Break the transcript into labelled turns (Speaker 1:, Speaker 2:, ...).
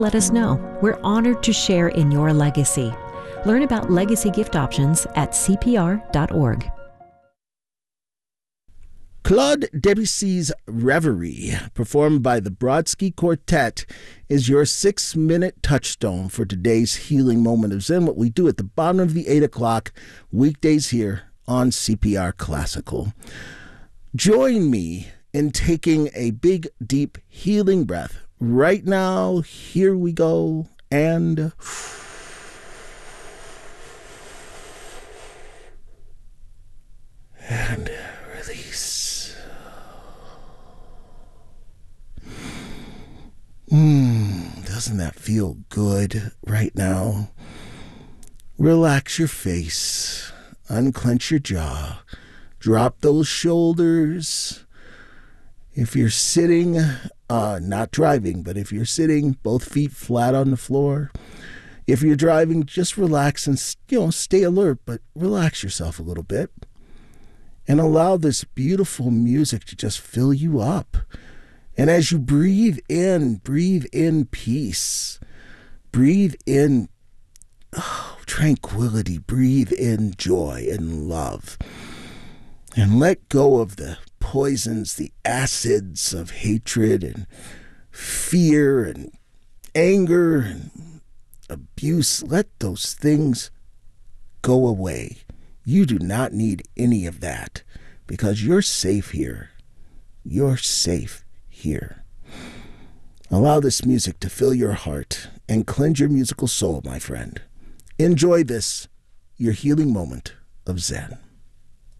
Speaker 1: Let us know. We're honored to share in your legacy. Learn about legacy gift options at cpr.org.
Speaker 2: Claude Debussy's Reverie, performed by the Brodsky Quartet, is your 6-minute touchstone for today's healing moment of Zen, what we do at the bottom of the 8 o'clock weekdays here on CPR Classical. Join me in taking a big, deep healing breath. Right now, here we go, and release. Doesn't that feel good right now? Relax your face, unclench your jaw, drop those shoulders. If you're sitting, not driving, but if you're sitting, both feet flat on the floor. If you're driving, just relax and, stay alert, but relax yourself a little bit. And allow this beautiful music to just fill you up. And as you breathe in peace. Breathe in tranquility. Breathe in joy and love. And let go of the poisons, the acids of hatred and fear and anger and abuse. Let those things go away. You do not need any of that because you're safe here. You're safe here. Allow this music to fill your heart and cleanse your musical soul, my friend. Enjoy this, your healing moment of Zen.